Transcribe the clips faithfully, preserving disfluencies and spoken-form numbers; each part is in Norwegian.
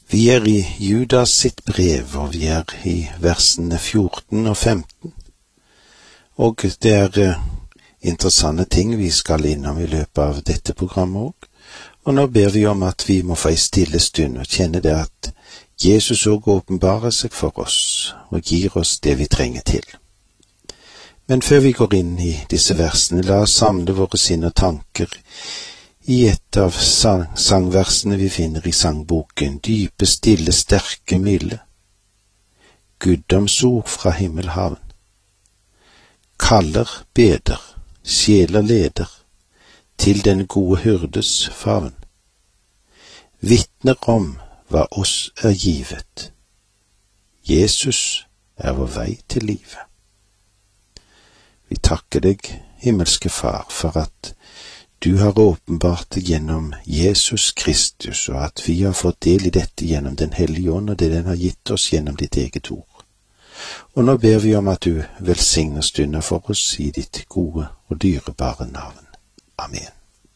Vi er i Judas sitt brev, og vi er i versene fjorten og femten. Og det er uh, interessante ting vi skal innom i løpet av dette programmet også. Og nå ber vi om at vi må få en stille stund og kjenne det at Jesus også åpenbarer seg for oss og gir oss det vi trenger til. Men før vi går inn i disse versene, la oss samle våre sinn og tanker i et av sang sangversene vi finner i sangboken, dype, stille, sterke, milde. Guddomsord fra himmelhaven. Kaller, beder, sjeler leder, til den gode hyrdes favn. Vittner om hva oss er givet. Jesus er vår vei til livet. Vi takker deg, himmelske Far, for at du har åpenbart det gjennom Jesus Kristus, og at vi har fått del i dette gjennom Den hellige ånd, og det den har gitt oss gjennom ditt eget ord. Og nå ber vi om at du velsigner stunder for oss i ditt gode og dyrebare navn. Amen.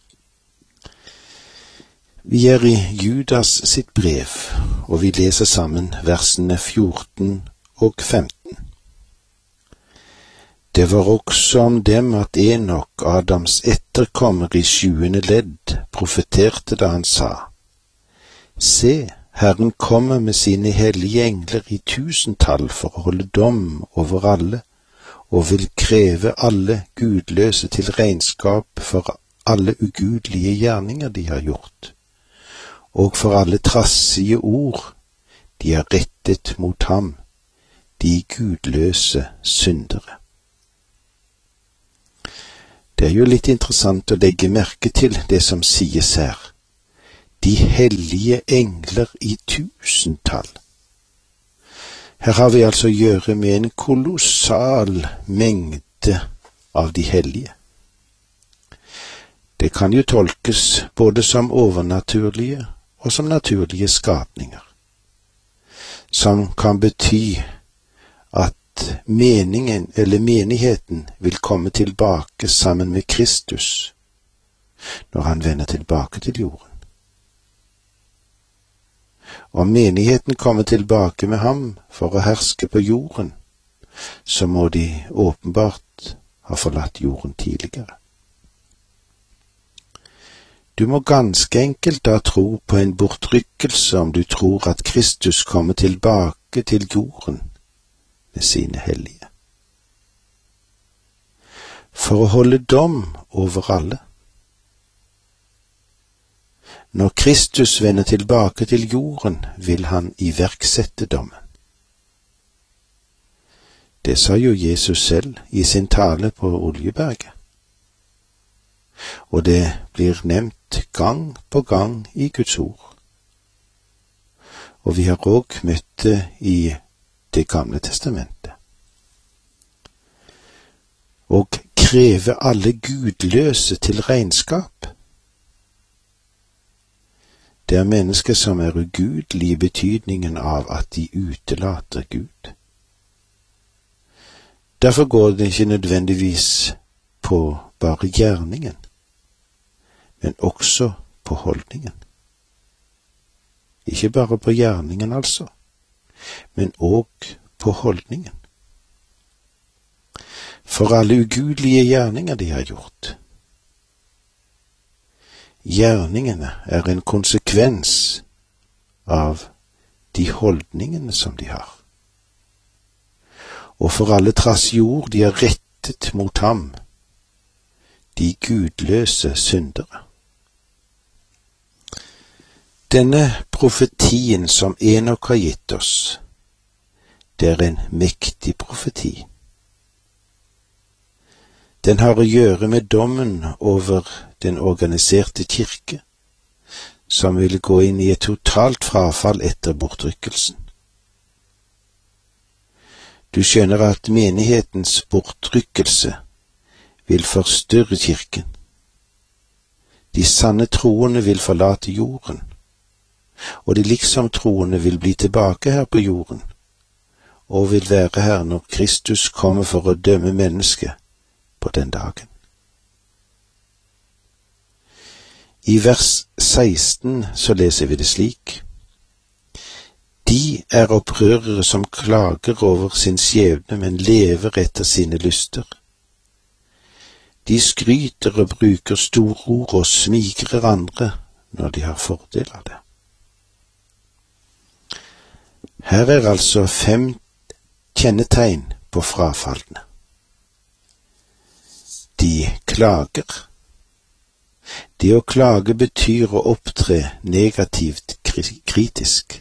Vi er i Judas sitt brev, og vi leser sammen versene fjorten og femten. Det var også om dem at Enok, Adams etterkommer i sjuende ledd, profeterte da han sa: Se, Herren kommer med sine hellige engler i tusentall for å holde dom over alle, og vil kreve alle gudløse til regnskap for alle ugudelige gjerninger de har gjort, og for alle trassige ord de har rettet mot ham, de gudløse syndere. Det er jo litt interessant å legge merke til det som sies her. De hellige engler i tusentall. Her har vi altså å gjøre med en kolossal mengde av de hellige. Det kan jo tolkes både som overnaturlige og som naturlige skapninger, som kan bety at meningen eller menigheten vil komme tilbake sammen med Kristus når han vender tilbake til jorden. Om menigheten kommer tilbake med ham for å herske på jorden, så må de åpenbart ha forlatt jorden tidligere. Du må ganske enkelt da tro på en bortrykkelse om du tror at Kristus kommer tilbake til jorden med sine hellige, for å holde dom over alle. Når Kristus vender tilbake til jorden, vil han iverksette dommen. Det sa jo Jesus selv i sin tale på Oljeberget, og det blir nevnt gang på gang i Guds ord. Og vi har også møtt det i Det gamle testamentet. Og kreve alle gudløse til regnskap. Det er mennesker som er ugudelige i betydningen av at de utelater Gud. Derfor går det ikke nødvendigvis på bare gjerningen, men også på holdningen. Ikke bare på gjerningen altså, men også på holdningen. For alle ugudelige gjerninger de har gjort. Gjerningene er en konsekvens av de holdningene som de har. Og for alle trassige ord de har rettet mot ham, de gudløse syndere. Denne profetien som Enok har gitt oss, det er en mektig profeti. Den har å gjøre med dommen over den organiserte kirke, som vil gå inn i et totalt frafall etter bortrykkelsen. Du skjønner at menighetens bortrykkelse vil forstyrre kirken. De sanne troende vil forlate jorden, og de liksom troende vil bli tilbake her på jorden, og vil være her når Kristus kommer for å dømme mennesket på den dagen. I vers seksten så leser vi det slik: De er opprørere som klager over sin skjebne, men lever etter sine lyster. De skryter og bruker storord og smigrer andre når de har fordel av det. Her er altså fem kjennetegn på frafalne. De klager. Det å klage betyr å opptre negativt kritisk.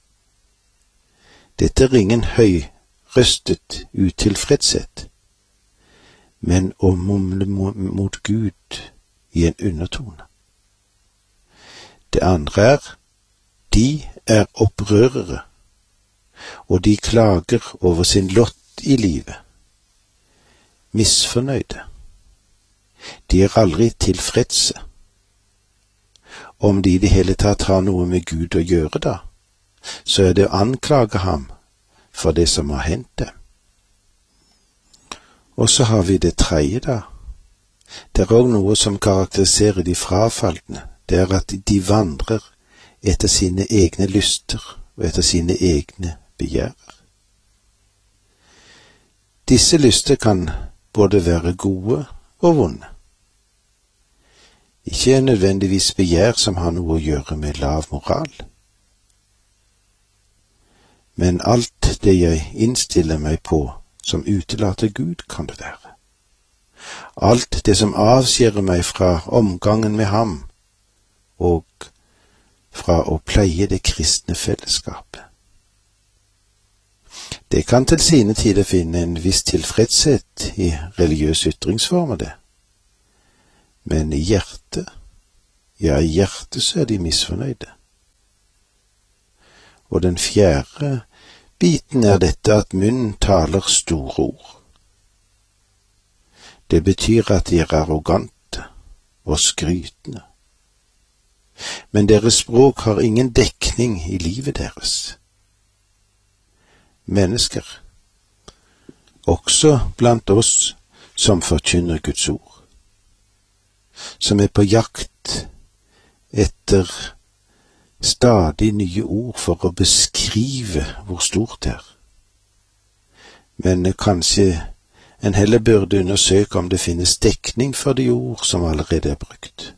Dette er ingen høyrøstet utilfredshet, men å mumle mot Gud i en undertone. Det andre er, de er opprørere, og de klager over sin lott i livet. Misfornøyde. De er aldri tilfredse. Om de i det hele tatt har noe med Gud å gjøre da, så er det å anklage ham for det som har hendt dem. Og så har vi det tredje da. Det er også noe som karakteriserer de frafalne. Det er at de vandrer etter sine egne lyster og etter sine egne begjær. Disse lyster kan både være gode og vonde. Ikke nødvendigvis begjær som har noe å gjøre med lav moral. Men alt det jeg innstiller meg på som utelater Gud, kan det være. Alt det som avskjærer meg fra omgangen med ham, og fra å pleie det kristne fellesskapet. Det kan til sine tider finne en viss tilfredshet i religiøs ytringsform av det. Men i hjertet, ja i hjertet så er de misfornøyde. Og den fjerde biten er dette at munnen taler store ord. Det betyr at de er arrogante og skrytende. Men deres språk har ingen dekning i livet deres. Mennesker, også blant oss som forkynner Guds ord, som er på jakt etter stadig nye ord for å beskrive hvor stort det er. Men kanskje en heller burde undersøke om det finnes dekning for de ord som allerede er brukt.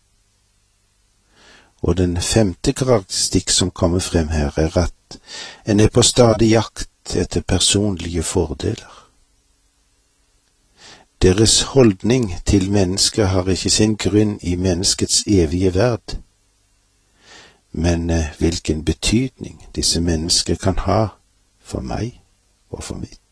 Og den femte karakteristikk som kommer frem her, er at en er på stadig jakt etter personlige fordeler. Deres holdning til mennesker har ikke sin grunn i menneskets evige verd, men hvilken betydning disse mennesker kan ha for meg og for mitt.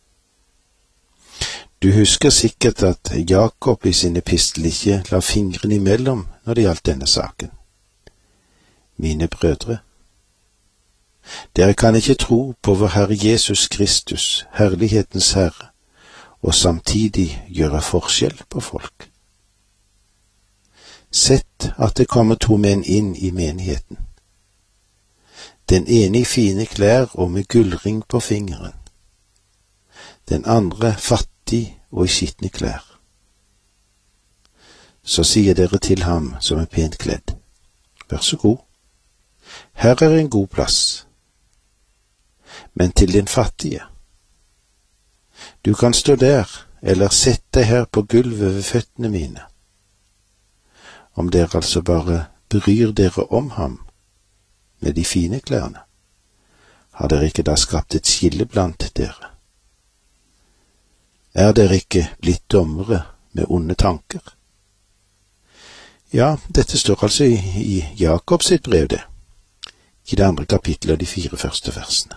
Du husker sikkert at Jakob i sin epistel ikke la fingrene imellom når det gjaldt denne saken. Mine brødre, dere kan ikke tro på vår Herre Jesus Kristus, herlighetens Herre, og samtidig gjøre forskjell på folk. Sett at det kommer to menn inn i menigheten. Den ene i fine klær og med gullring på fingeren. Den andre fattig og i skitne klær. Så sier dere til ham som er pent kledd, vær så god, her er en god plass. Men til den fattige, du kan stå der, eller sett deg her på gulvet ved føttene mine. Om dere altså bare bryr dere om ham med de fine klærne, har dere ikke da skapt et skille blant dere? Er dere ikke blitt dommere med onde tanker? Ja, dette står altså i, i Jakobs sitt brev, det. I det andre kapittelet av de fire første versene.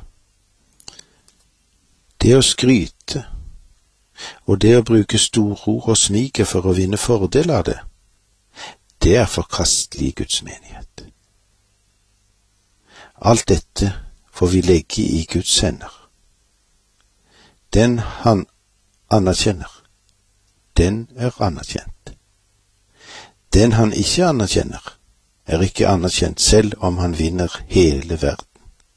Det å skryte, og det å bruke storord og smige for å vinne fordel av det, det er forkastelig i Guds menighet. Alt dette får vi legge i Guds hender. Den han anerkjenner, den er anerkjent. Den han ikke anerkjenner, er ikke anerkjent selv om han vinner hele verden.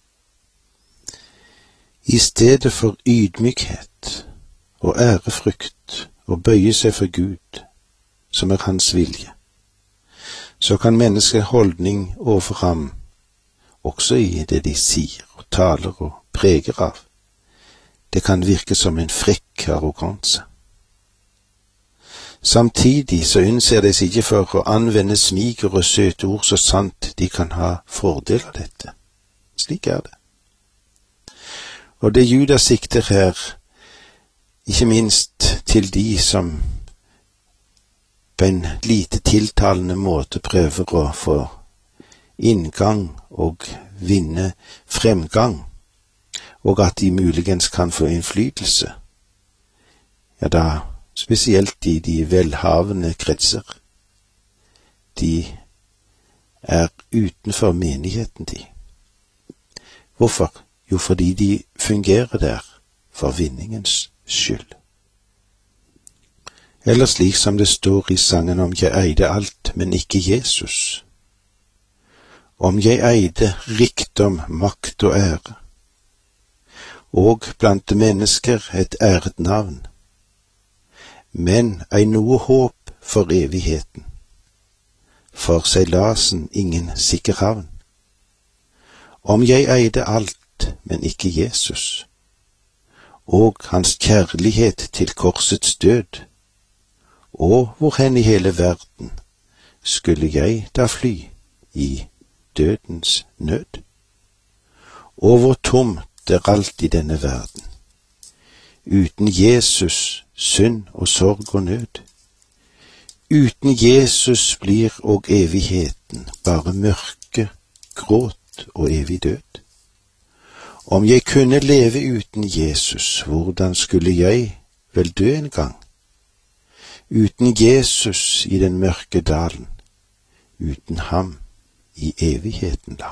I stedet for ydmykhet og ærefrykt og bøye seg for Gud, som er hans vilje, så kan menneskets holdning overfor ham, også i det de sier og taler og preger av. Det kan virke som en frekk arroganse. Samtidig så unnser de seg ikke for å anvende smiger og søte ord så sant de kan ha fordel av dette. Slik er det. Og det Judas sikter her, ikke minst til de som på en lite tiltalende måte prøver å få inngang og vinne fremgang, og at de muligens kan få innflytelse, ja da spesielt i de velhavende kretser. De er utenfor menigheten, de. Hvorfor? Jo, fordi de fungerer der for vinningens skyld. Eller slik som det står i sangen om jeg eide alt, men ikke Jesus. Om jeg eide rikdom, makt og ære, og blant mennesker et æret navn, men ei noe håp for evigheten, for seilasen ingen sikker havn. Om jeg eide alt, men ikke Jesus, og hans kjærlighet til korsets død, og hvorhen i hele verden skulle jeg da fly i dødens nød? Og hvor tomt er alt i denne verden, uten Jesus, synd og sorg og nød. Uten Jesus blir og evigheten bare mørke, gråt og evig død. Om jeg kunne leve uten Jesus, hvordan skulle jeg vel dø en gang? Uten Jesus i den mørke dalen, uten ham i evigheten da.